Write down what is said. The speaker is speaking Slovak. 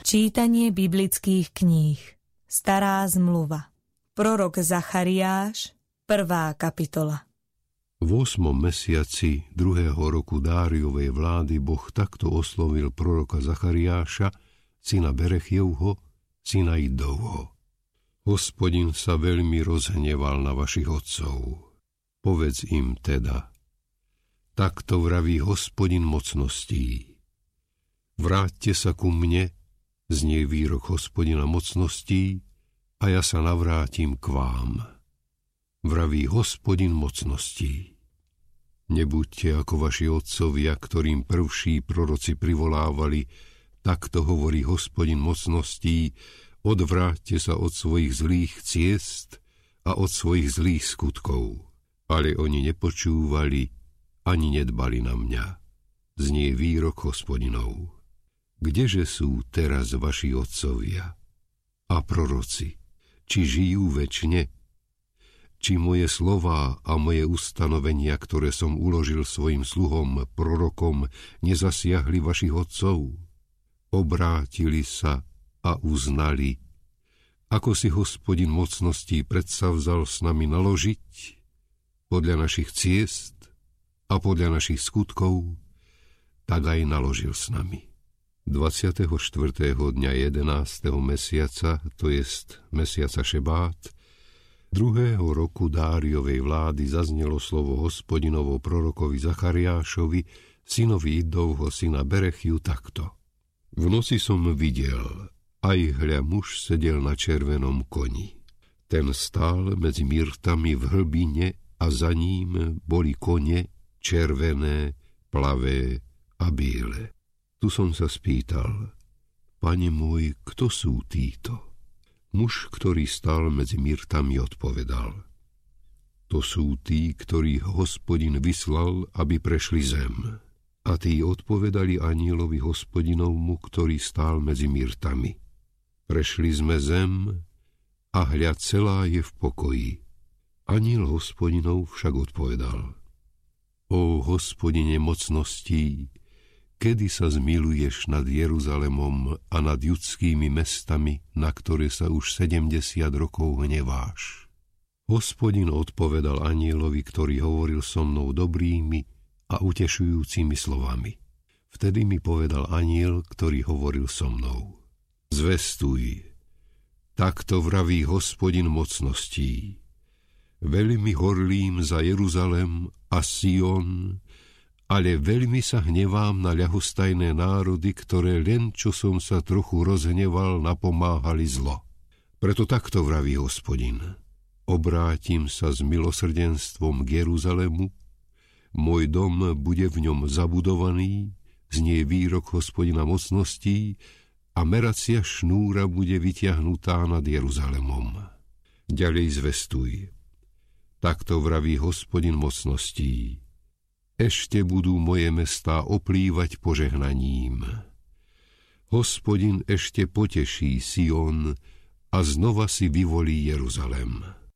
Čítanie biblických kníh. Stará zmluva. Prorok Zachariáš, 1. kapitola. V 8. mesiaci 2. roku Dáriovej vlády Boh takto oslovil proroka Zachariáša, syna Berechjevho, syna Iddovho. Hospodin sa veľmi rozhneval na vašich otcov. Povedz im teda, takto vraví Hospodin mocností. Vráťte sa ku mne, znie výrok Hospodina mocností, a ja sa navrátim k vám. Vraví Hospodin mocností. Nebuďte ako vaši otcovia, ktorým prvší proroci privolávali, takto hovorí Hospodin mocností, odvráťte sa od svojich zlých ciest a od svojich zlých skutkov. Ale oni nepočúvali, ani nedbali na mňa. Znie výrok Hospodinov. Kdeže sú teraz vaši otcovia a proroci? Či žijú večne? Či moje slová a moje ustanovenia, ktoré som uložil svojim sluhom, prorokom, nezasiahli vašich otcov? Obrátili sa a uznali, ako si Hospodin mocností predsavzal s nami naložiť, podľa našich ciest a podľa našich skutkov, tak aj naložil s nami. 24. dňa 11. mesiaca, to jest mesiaca Šebát, 2. roku Dáriovej vlády zaznelo slovo Hospodinovo prorokovi Zachariášovi, synovi Iddovho, syna Berechju, takto. V noci som videl, aj hľa muž sedel na červenom koni. Ten stál medzi myrtami v hlbine a za ním boli kone červené, plavé a biele. Tu som sa spýtal, Pane môj, kto sú títo? Muž, ktorý stál medzi myrtami, odpovedal, to sú tí, ktorých Hospodin vyslal, aby prešli zem. A tí odpovedali anielovi Hospodinovmu, ktorý stál medzi myrtami. Prešli sme zem a hľa celá je v pokoji. Aniel Hospodinov však odpovedal, O Hospodine mocností, kedy sa zmiluješ nad Jeruzalemom a nad judskými mestami, na ktoré sa už 70 rokov hneváš? Hospodin odpovedal anielovi, ktorý hovoril so mnou dobrými a utešujúcimi slovami. Vtedy mi povedal aniel, ktorý hovoril so mnou. Zvestuj, takto vraví Hospodin mocností. Veľmi horlím za Jeruzalem a Sion, ale veľmi sa hnevám na ľahostajné národy, ktoré len čo som sa trochu rozhneval, napomáhali zlo. Preto takto vraví Hospodin. Obrátim sa s milosrdenstvom k Jeruzalemu, môj dom bude v ňom zabudovaný, znie výrok Hospodina mocností, a meracia šnúra bude vytiahnutá nad Jeruzalemom. Ďalej zvestuj. Takto vraví Hospodin mocností. Ešte budú moje mestá oplývať požehnaním. Hospodin ešte poteší Sion a znova si vyvolí Jeruzalem.